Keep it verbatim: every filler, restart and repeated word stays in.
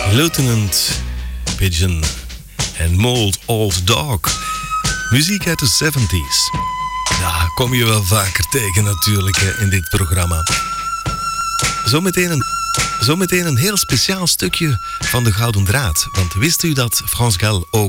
Lieutenant Pigeon en Mold Old Dog. Muziek uit de zeventig. Ja, kom je wel vaker tegen natuurlijk hè, in dit programma. Zometeen een, zometeen een heel speciaal stukje van de Gouden Draad. Want wist u dat Frans Gal ook